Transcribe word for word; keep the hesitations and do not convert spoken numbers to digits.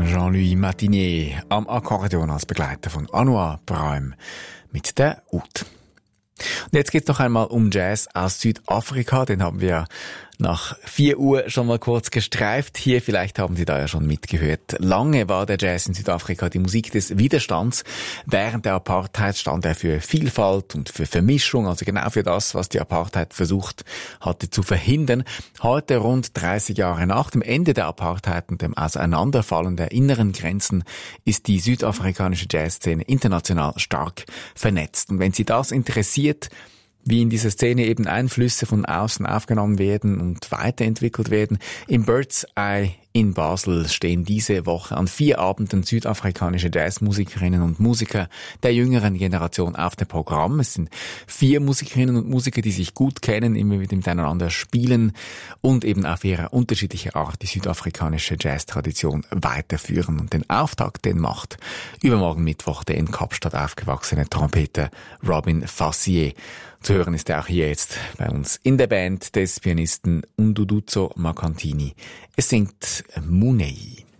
Jean-Louis Martinier am Akkordeon als Begleiter von Anouar Brahim mit der Oud. Und jetzt geht's noch einmal um Jazz aus Südafrika. Den haben wir nach vier Uhr schon mal kurz gestreift. Hier, vielleicht haben Sie da ja schon mitgehört. Lange war der Jazz in Südafrika die Musik des Widerstands. Während der Apartheid stand er für Vielfalt und für Vermischung, also genau für das, was die Apartheid versucht hatte zu verhindern. Heute, rund dreißig Jahre nach dem Ende der Apartheid und dem Auseinanderfallen der inneren Grenzen, ist die südafrikanische Jazzszene international stark vernetzt. Und wenn Sie das interessiert, wie in dieser Szene eben Einflüsse von außen aufgenommen werden und weiterentwickelt werden. Im Bird's Eye in Basel stehen diese Woche an vier Abenden südafrikanische Jazzmusikerinnen und Musiker der jüngeren Generation auf dem Programm. Es sind vier Musikerinnen und Musiker, die sich gut kennen, immer wieder miteinander spielen und eben auf ihre unterschiedliche Art die südafrikanische Jazztradition weiterführen. Und den Auftakt, den macht übermorgen Mittwoch der in Kapstadt aufgewachsene Trompeter Robin Fassier. Zu hören ist er auch hier jetzt bei uns in der Band des Pianisten Unduduzo Makantini. Es singt Munei.